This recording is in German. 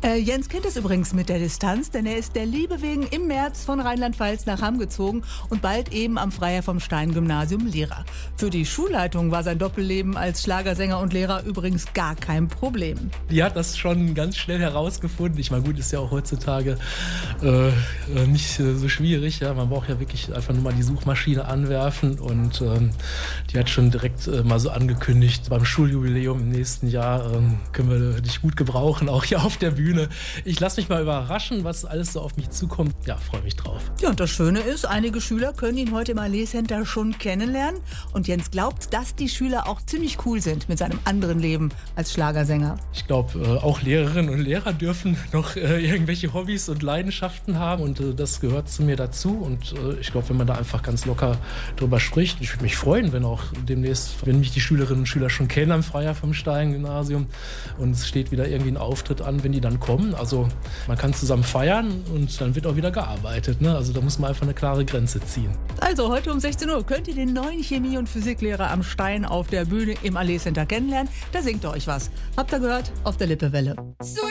Jens kennt es übrigens mit der Distanz, denn er ist der Liebe wegen im März von Rheinland-Pfalz nach Hamm gezogen und bald eben am Freiherr vom Stein-Gymnasium Lehrer. Für die Schulleitung war sein Doppelleben als Schlagersänger und Lehrer übrigens gar kein Problem. Die hat das schon ganz schnell herausgefunden. Ich meine, gut, ist ja auch heutzutage nicht so schwierig. Ja? Man braucht ja wirklich einfach nur mal die Suchmaschine anwerfen und die hat schon direkt mal so angekündigt, beim Schuljubiläum im nächsten Jahr können wir dich gut gebrauchen, auch hier auf der Bühne. Ich lasse mich mal überraschen, was alles so auf mich zukommt. Ja, freue mich drauf. Ja, und das Schöne ist, einige Schüler können ihn heute im Allee Center schon kennenlernen. Und Jens glaubt, dass die Schüler auch ziemlich cool sind mit seinem anderen Leben als Schlagersänger. Ich glaube, auch Lehrerinnen und Lehrer dürfen noch irgendwelche Hobbys und Leidenschaften haben. Und das gehört zu mir dazu. Und ich glaube, wenn man da einfach ganz locker drüber spricht, ich würde mich freuen, wenn auch demnächst, wenn mich die Schülerinnen und Schüler schon kennen am Freiherr vom Stein-Gymnasium und es steht wieder irgendwie ein Auftritt an, wenn die dann kommen. Also man kann zusammen feiern und dann wird auch wieder gearbeitet. Ne? Also da muss man einfach eine klare Grenze ziehen. Also heute um 16 Uhr könnt ihr den neuen Chemie- und Physiklehrer am Stein auf der Bühne im Allee Center kennenlernen. Da singt er euch was. Habt ihr gehört? Auf der Lippewelle.